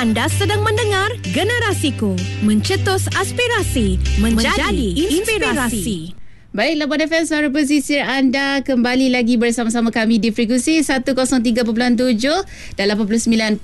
Anda sedang mendengar Generasiku, mencetus aspirasi, menjadi inspirasi. Baik, Labuan FM, suara pesisir anda kembali lagi bersama-sama kami di frekuensi 103.7 dan 89.4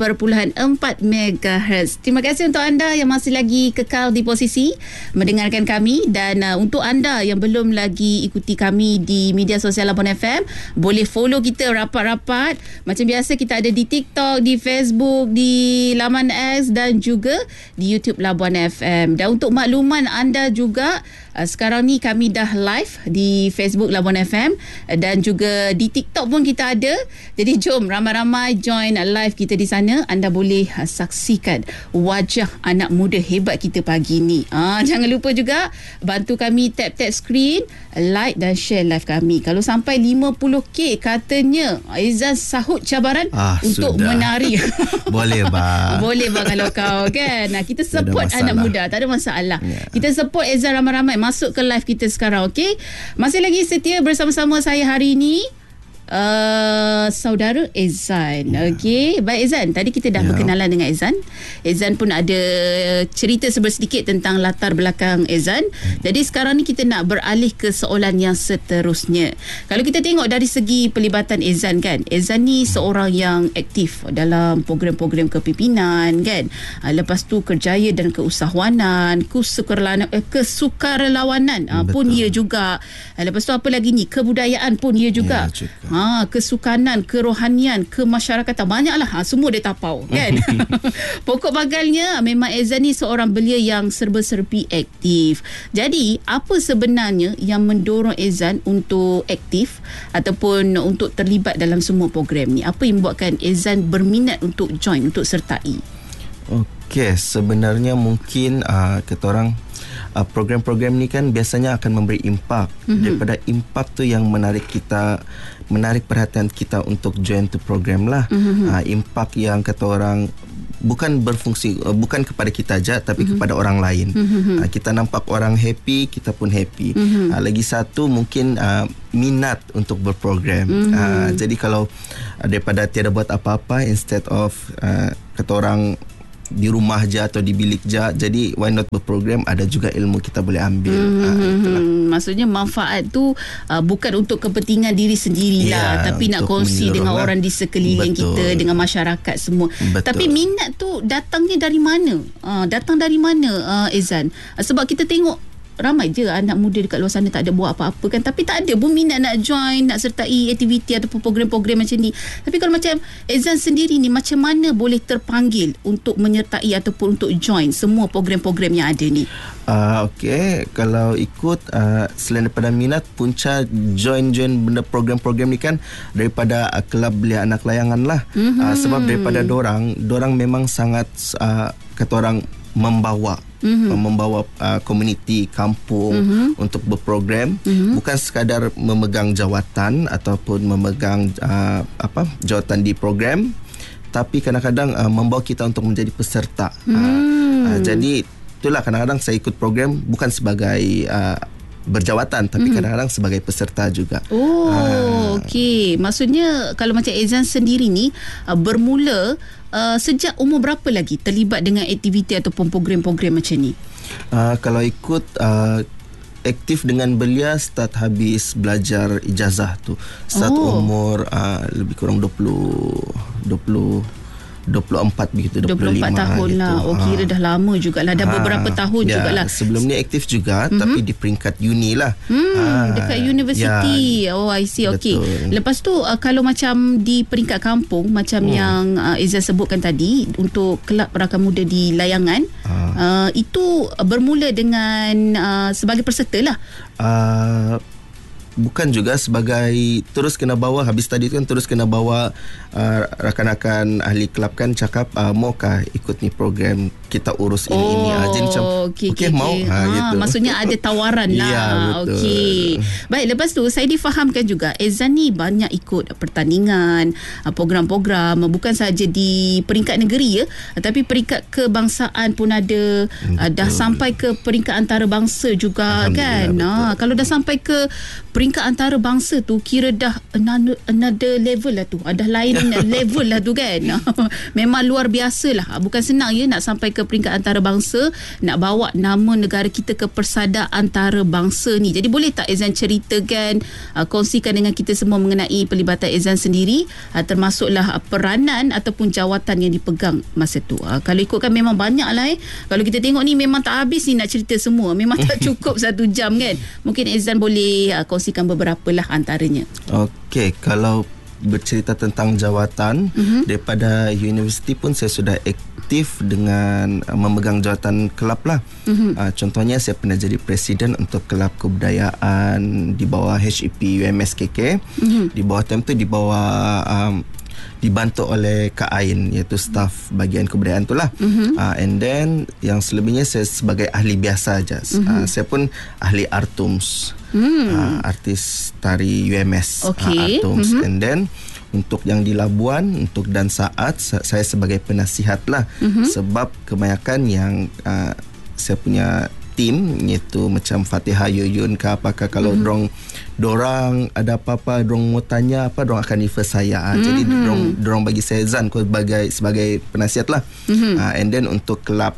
MHz. Terima kasih untuk anda yang masih lagi kekal di posisi mendengarkan kami, dan untuk anda yang belum lagi ikuti kami di media sosial Labuan FM, boleh follow kita rapat-rapat. Macam biasa kita ada di TikTok, di Facebook, di laman X dan juga di YouTube Labuan FM. Dan untuk makluman anda juga, sekarang ni kami dah live di Facebook Labuan FM dan juga di TikTok pun kita ada. Jadi jom ramai-ramai join live kita di sana. Anda boleh saksikan wajah anak muda hebat kita pagi ni. Jangan lupa juga bantu kami tap-tap screen, like dan share live kami. Kalau sampai 50k katanya Aizan sahut cabaran untuk sudah menari. Boleh bang. Boleh bang kalau kau kan. Kita support anak muda, tak ada masalah. Kita support Aizan ramai-ramai masuk ke live kita sekarang. Okey, masih lagi setia bersama-sama saya hari ini, saudara Ezan. Okey, baik Ezan, tadi kita dah berkenalan dengan Ezan. Ezan pun ada cerita sedikit tentang latar belakang Ezan. Jadi sekarang ni kita nak beralih ke soalan yang seterusnya. Kalau kita tengok dari segi pelibatan Ezan kan, Ezan ni seorang yang aktif dalam program-program kepimpinan kan. Lepas tu kerjaya dan keusahawanan, kesukarelawanan pun ia juga. Lepas tu apa lagi ni, kebudayaan pun ia juga. Kesukanan, kerohanian, kemasyarakatan, banyaklah, semua dia tapau kan. Pokok bagalnya memang Ezan ni seorang belia yang serba-serbi aktif. Jadi apa sebenarnya yang mendorong Ezan untuk aktif ataupun untuk terlibat dalam semua program ni? Apa yang membuatkan Ezan berminat untuk join, untuk sertai? Okey, sebenarnya mungkin kata orang, program-program ni kan biasanya akan memberi impak. Daripada impak tu yang menarik perhatian kita untuk join tu program lah. Impak yang kata orang bukan berfungsi, bukan kepada kita aja tapi kepada orang lain. Kita nampak orang happy, kita pun happy. Lagi satu mungkin minat untuk berprogram. Jadi kalau daripada tiada buat apa-apa, instead of kata orang di rumah je atau di bilik je, jadi why not berprogram, ada juga ilmu kita boleh ambil. Maksudnya manfaat tu bukan untuk kepentingan diri sendirilah, tapi nak kongsi dengan orang di sekeliling kita, dengan masyarakat semua. Tapi minat tu datangnya dari mana? Datang dari mana Ezan? Sebab kita tengok ramai je anak muda dekat luar sana tak ada buat apa-apa kan, tapi tak ada pun minat nak join, nak sertai aktiviti ataupun program-program macam ni. Tapi kalau macam Ezan sendiri ni, macam mana boleh terpanggil untuk menyertai ataupun untuk join semua program-program yang ada ni? Okey, kalau ikut selain daripada minat, punca join benda program-program ni kan daripada kelab belia anak layangan lah. Sebab daripada dorang memang sangat kata orang membawa komuniti kampung untuk berprogram, bukan sekadar memegang jawatan ataupun memegang jawatan di program, tapi kadang-kadang membawa kita untuk menjadi peserta. Jadi itulah kadang-kadang saya ikut program bukan sebagai berjawatan, tapi kadang-kadang sebagai peserta juga. Okey. Maksudnya kalau macam Ezan sendiri ni bermula sejak umur berapa lagi terlibat dengan aktiviti ataupun program-program macam ni? Kalau ikut aktif dengan belia start habis belajar ijazah tu, start umur lebih kurang 24 begitu, 24 tahun gitu. lah. Kira dah lama jugalah, dah beberapa tahun jugalah. Sebelum ni aktif juga, tapi di peringkat uni lah. Dekat universiti. I see. Okey. Lepas tu kalau macam di peringkat kampung macam yang Ezan sebutkan tadi, untuk kelab rakan muda di layangan, itu bermula dengan sebagai peserta lah. Bukan juga sebagai terus kena bawa, habis tadi tu kan terus kena bawa rakan-rakan ahli kelab kan cakap maukah ikut ni program kita urus ini. Jadi macam okey mau gitu. Maksudnya ada tawaran lah. Ya, betul. Okey. Baik, lepas tu saya difahamkan juga Ezan ni banyak ikut pertandingan, program-program, bukan saja di peringkat negeri tapi peringkat kebangsaan pun ada. Dah sampai ke peringkat antarabangsa juga kan. Kalau dah sampai ke peringkat antarabangsa tu kira dah another level lah tu. Ada lain level lah tu kan. Memang luar biasa lah. Bukan senang nak sampai ke peringkat antarabangsa, nak bawa nama negara kita ke persada antarabangsa ni. Jadi boleh tak Ezan ceritakan, kongsikan dengan kita semua mengenai pelibatan Ezan sendiri, termasuklah peranan ataupun jawatan yang dipegang masa tu. Kalau ikutkan memang banyak lah Kalau kita tengok ni memang tak habis ni nak cerita semua. Memang tak cukup 1 jam kan. Mungkin Ezan boleh kongsikan beberapa lah antaranya. Okey, kalau bercerita tentang jawatan, daripada universiti pun saya sudah aktif dengan memegang jawatan kelab lah. Contohnya saya pernah jadi presiden untuk kelab kebudayaan di bawah HEP UMSKK. Di bawah time tu dibantu oleh Kak Ain, iaitu staf bahagian kebudayaan tu lah. And then yang selebihnya saya sebagai ahli biasa aja. Saya pun ahli Artums, artis tari UMS, Artums. And then untuk yang di Labuan, untuk Dan Saat, saya sebagai penasihat lah. Sebab kebanyakan yang saya punya tim, iaitu macam Fatihah, Yuyun ke apakah, kalau dorang ada apa-apa, dorang mau tanya apa, dorang akan refer saya. Jadi dorang bagi saya Zan sebagai penasihat lah. And then untuk kelab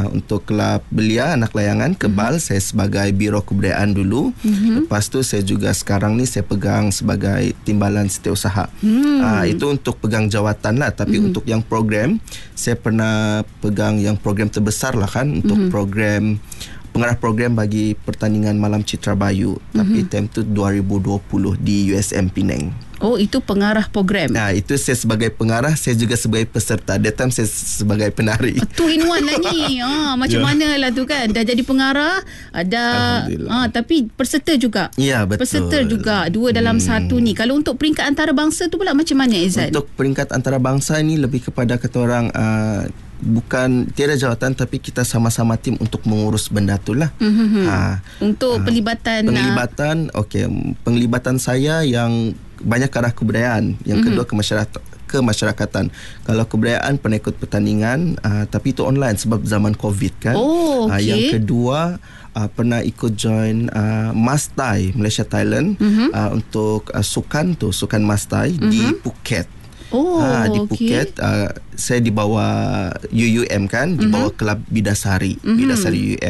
belia anak layangan Kebal, saya sebagai biro kebudayaan dulu. Lepas tu saya juga sekarang ni saya pegang sebagai timbalan setiausaha. Itu untuk pegang jawatan lah. Tapi untuk yang program, saya pernah pegang yang program terbesar lah kan, untuk program pengarah program bagi pertandingan Malam Citra Bayu. Tapi time tu 2020 di USM Penang. Oh, itu pengarah program. Itu saya sebagai pengarah, saya juga sebagai peserta. That time saya sebagai penari. Two in one lagi. Macam mana lah tu kan. Dah jadi pengarah, ada tapi peserta juga. Ya, betul. Peserta juga, 2 dalam 1 ni. Kalau untuk peringkat antarabangsa tu pula macam mana Ezan? Untuk peringkat antarabangsa ni lebih kepada kata orang bukan tiada jawatan, tapi kita sama-sama tim untuk mengurus benda tu lah. Untuk pelibatan penglibatan saya yang banyak ke arah kebudayaan, yang kedua kemasyarakatan. Kalau kebudayaan pernah ikut pertandingan, tapi itu online sebab zaman COVID kan. Yang kedua pernah ikut join Mastai Malaysia Thailand untuk sukan Mastai di Phuket. Di Phuket, saya di bawah UUM kan, di bawah kelab Bidasari UUM.